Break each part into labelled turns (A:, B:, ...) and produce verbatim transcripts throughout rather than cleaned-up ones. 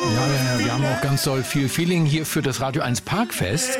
A: Ja, ja, ja, wir haben auch ganz doll viel Feeling hier für das Radio eins Parkfest.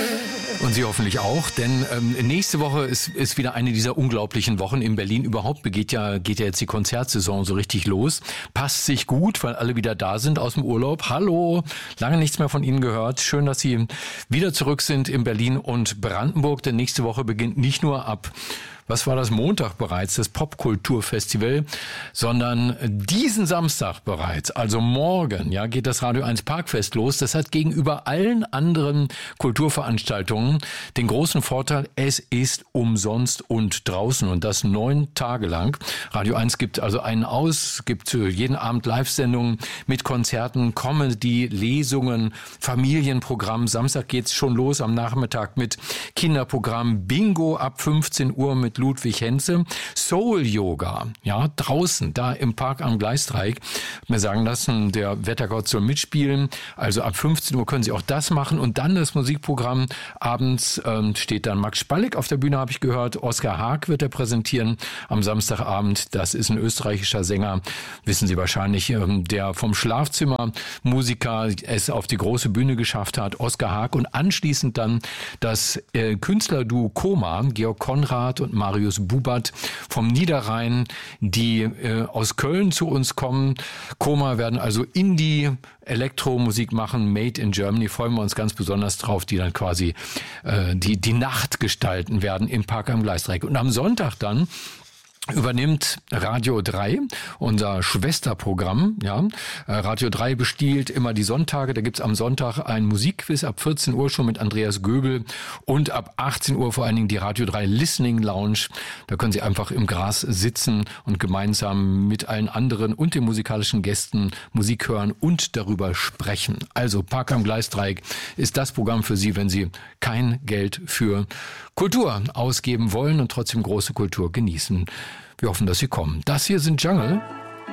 A: Und Sie hoffentlich auch, denn ähm, nächste Woche ist, ist wieder eine dieser unglaublichen Wochen in Berlin. Überhaupt begeht ja, geht ja jetzt die Konzertsaison so richtig los. Passt sich gut, weil alle wieder da sind aus dem Urlaub. Hallo, lange nichts mehr von Ihnen gehört. Schön, dass Sie wieder zurück sind in Berlin und Brandenburg, denn nächste Woche beginnt nicht nur ab, was war das, Montag bereits, das Popkulturfestival, sondern diesen Samstag bereits, also morgen, ja, geht das Radio eins Parkfest los. Das hat gegenüber allen anderen Kulturveranstaltungen den großen Vorteil, es ist umsonst und draußen und das neun Tage lang. Radio eins gibt also einen aus, gibt jeden Abend Live-Sendungen mit Konzerten, Comedy, Lesungen, Familienprogramm. Samstag geht's schon los am Nachmittag mit Kinderprogramm, Bingo ab fünfzehn Uhr mit Ludwig Henze, Soul Yoga, ja, draußen, da im Park am Gleisdreieck. Mir sagen lassen, der Wettergott soll mitspielen, also ab fünfzehn Uhr können Sie auch das machen und dann das Musikprogramm. Abends ähm, steht dann Max Spalleck auf der Bühne, habe ich gehört. Oskar Haag wird er präsentieren am Samstagabend. Das ist ein österreichischer Sänger, wissen Sie wahrscheinlich, ähm, der vom Schlafzimmermusiker es auf die große Bühne geschafft hat, Oskar Haag. Und anschließend dann das äh, Künstlerduo Koma, Georg Konrad und Marius Bubert vom Niederrhein, die äh, aus Köln zu uns kommen. Koma werden also Indie Elektromusik machen, Made in Germany, freuen wir uns ganz besonders drauf, die dann quasi äh, die, die Nacht gestalten werden im Park am Gleisdreieck. Und am Sonntag dann übernimmt Radio drei, unser Schwesterprogramm. Ja, Radio drei bestiehlt immer die Sonntage. Da gibt's am Sonntag ein Musikquiz ab vierzehn Uhr schon mit Andreas Göbel und ab achtzehn Uhr vor allen Dingen die Radio drei Listening Lounge. Da können Sie einfach im Gras sitzen und gemeinsam mit allen anderen und den musikalischen Gästen Musik hören und darüber sprechen. Also Park am Gleisdreieck ist das Programm für Sie, wenn Sie kein Geld für Kultur ausgeben wollen und trotzdem große Kultur genießen. Wir hoffen, dass Sie kommen. Das hier sind Jungle.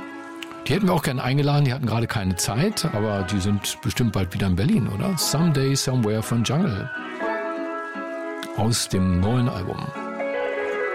A: Die hätten wir auch gerne eingeladen, die hatten gerade keine Zeit, aber die sind bestimmt bald wieder in Berlin, oder? Someday, Somewhere von Jungle. Aus dem neuen Album.